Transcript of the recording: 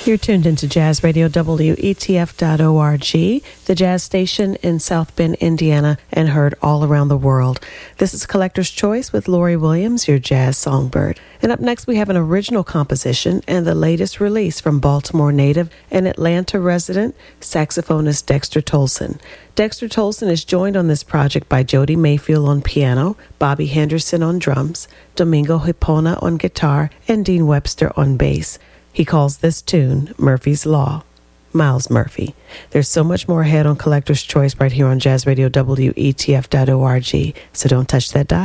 You're tuned into Jazz Radio WETF.org, the jazz station in South Bend, Indiana, and heard all around the world. This is Collector's Choice with Lori Williams, your jazz songbird. And up next, we have an original composition and the latest release from Baltimore native and Atlanta resident saxophonist Dexter Tolson. Dexter Tolson is joined on this project by Jody Mayfield on piano, Bobby Henderson on drums, Domingo Hipona on guitar, and Dean Webster on bass. He calls this tune Murphy's Law. Miles Murphy. There's so much more ahead on Collector's Choice right here on Jazz Radio WETF.org, so don't touch that dial.